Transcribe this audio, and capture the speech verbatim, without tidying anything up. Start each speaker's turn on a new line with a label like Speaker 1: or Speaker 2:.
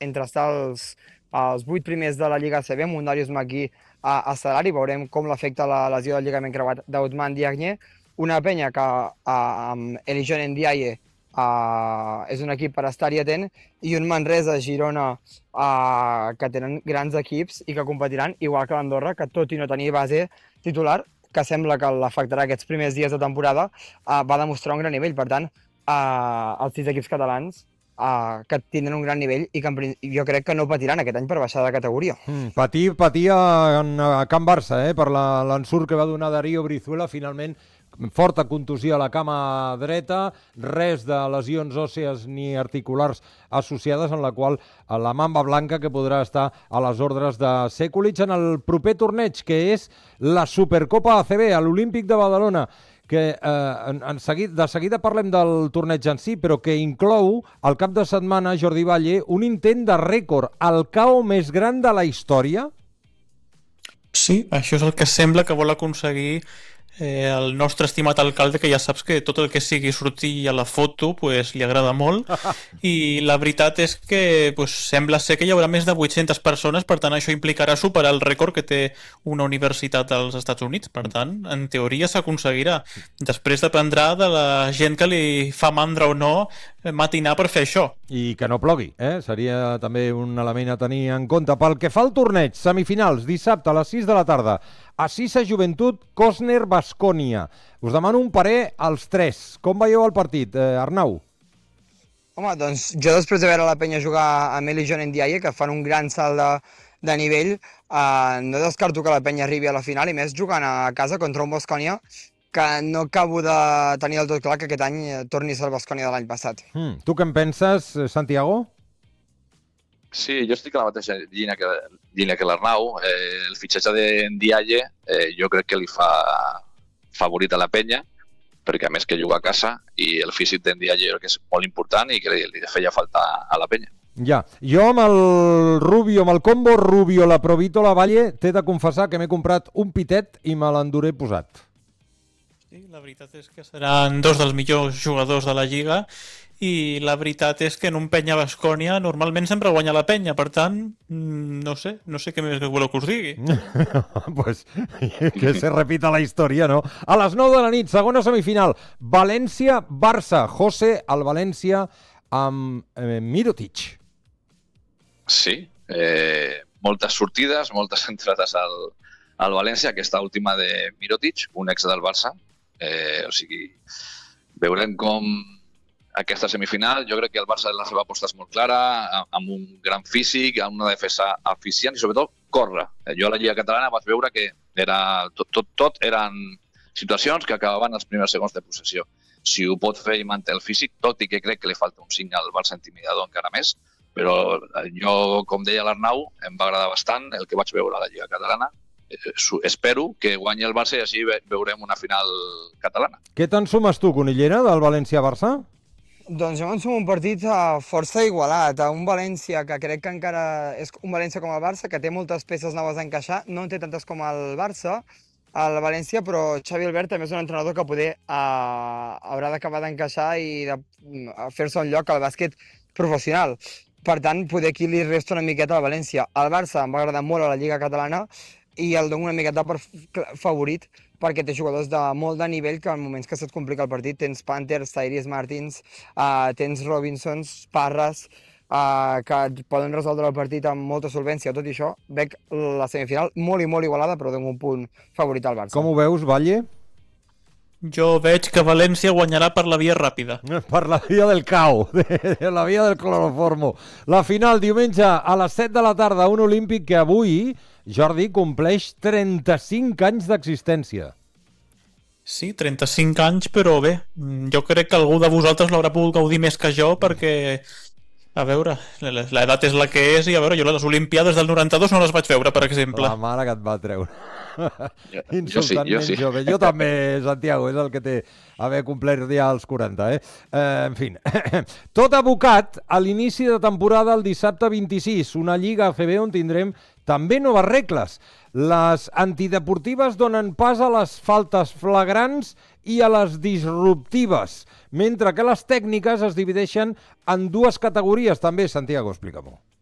Speaker 1: entre estar als, als vuit primers de la Lliga A C B amb un Darius McGee a, a salari. Veurem com l'afecta la lesió del lligament creuat d'Ousmane Diagne. Una penya que a, amb Elijon Ndiaye Uh, és un equip per estar-hi atent, i un Manresa, Girona, uh, que tenen grans equips i que competiran, igual que l'Andorra, que tot i no tenir base titular, que sembla que l'afectarà aquests primers dies de temporada, uh, va demostrar un gran nivell. Per tant, uh, els sis equips catalans uh, que tindran un gran nivell i que jo crec que no patiran aquest any per baixar de categoria.
Speaker 2: Mm, patir, patia en, a Can Barça, eh, per l'ensurt que va donar Darío Brizuela, finalment forta contusió a la cama dreta, res de lesions òssees ni articulars associades, en la qual la mamba blanca que podrà estar a les ordres de Sekulic en el proper torneig, que és la Supercopa A C B, a l'Olímpic de Badalona, que eh, en, en seguit, de seguida parlem del torneig en si, però que inclou el cap de setmana, Jordi Valle, un intent de rècord, el K O més gran de la història?
Speaker 3: Sí, això és el que sembla que vol aconseguir Eh, el nostre estimat alcalde, que ja saps que tot el que sigui sortir a la foto pues, li agrada molt, i la veritat és que pues, sembla ser que hi haurà més de vuit-centes persones, per tant això implicarà superar el rècord que té una universitat als Estats Units. Per tant, en teoria s'aconseguirà. Després dependrà de la gent que li fa mandra o no matinar per fer això.
Speaker 2: I que no plogui, eh? Seria també un element a tenir en compte. Pel que fa al torneig, semifinals, dissabte a les sis de la tarda, a Sisa Joventut, Cosner, Baskonia. Us demano un parer als tres. Com veieu el partit, eh, Arnau?
Speaker 1: Home, doncs jo després de veure la penya jugar amb Elijon Ndiaye, que fan un gran salt de, de nivell, eh, no descarto que la penya arribi a la final, i més jugant a casa contra un Baskonia que no acabo de tenir del tot clar que aquest any torni a ser el Baskonia de l'any passat.
Speaker 2: Mm. Tu què en penses, Santiago?
Speaker 4: Sí, jo estic a la mateixa línia que, línia que l'Arnau. Eh, el fitxatge de Ndiaye eh, jo crec que li fa favorit a la penya, perquè a més que juga a casa, i el físic de Ndiaye jo crec que és molt important i que li, li feia falta a la penya.
Speaker 2: Ja, jo amb el Rubio, amb el combo Rubio, la Provito, la Valle, t'he de confessar que m'he comprat un pitet i me l'enduré posat.
Speaker 3: Sí, la veritat és que seran dos dels millors jugadors de la Lliga, i la veritat és que en un Penya Baskonia normalment sempre guanya la penya, per tant, no sé, no sé què més voleu que us digui.
Speaker 2: Pues que se repita la història, no? A les nou de la nit, segona semifinal, València-Barça. José, el València amb eh, Mirotic.
Speaker 4: Sí, eh, moltes sortides, moltes entrades al, al València, aquesta última de Mirotic, un ex del Barça. Eh, o sigui, veurem com aquesta semifinal, jo crec que el Barça la seva aposta és molt clara, amb un gran físic, amb una defensa eficient i sobretot córrer. Jo a la Lliga Catalana vaig veure que era, tot, tot, tot eren situacions que acabaven els primers segons de possessió. Si ho pot fer i manté el físic, tot i que crec que li falta un cinc al Barça intimidador encara més, però jo, com deia l'Arnau, em va agradar bastant el que vaig veure a la Lliga Catalana. Espero que guanyi el Barça i així veurem una final catalana.
Speaker 2: Què te'n sumes tu, Conillera, del València-Barça?
Speaker 1: Doncs jo me'n sumo un partit uh, força igualat, a un València que crec que encara és un València com el Barça, que té moltes peces noves a encaixar, no en té tantes com el Barça, el València, però Xavi Albert també és un entrenador que poder uh, haurà d'acabar d'encaixar i de uh, fer-se un lloc al bàsquet professional. Per tant, poder aquí li resta una miqueta al València. El Barça em va agradar molt a la Lliga Catalana i el dono una miqueta per favorit, perquè té jugadors de molt de nivell que en moments que se't complica el partit tens Panthers, Tyrese Martins, uh, tens Robinsons, Parras, uh, que poden resoldre el partit amb molta solvència. Tot i això, veig la semifinal molt i molt igualada, però dono un punt favorit al Barça.
Speaker 2: Com ho veus, Valle?
Speaker 3: Jo veig que València guanyarà per la via ràpida.
Speaker 2: Per la via del cau, de la via del cloroformo. La final, diumenge, a les set de la tarda, un olímpic que avui, Jordi, compleix trenta-cinc anys d'existència.
Speaker 3: Sí, trenta-cinc anys, però bé, jo crec que algú de vosaltres l'haurà pogut gaudir més que jo, perquè, a veure, l'edat és la que és, i a veure, jo les Olimpiades del noranta-dos no les vaig veure, per exemple.
Speaker 2: La mare que et va treure.
Speaker 4: Insultantment jo sí, jo sí.
Speaker 2: jove. Jo també, Santiago, és el que té haver complert ja els quaranta, eh? eh en fi, tot abocat a l'inici de temporada el dissabte vint-i-sis, una Lliga A C B on tindrem també noves regles. Les antideportives donen pas a les faltes flagrants i a les disruptives, mentre que les tècniques es divideixen en dues categories també. Santiago, explica-m'ho.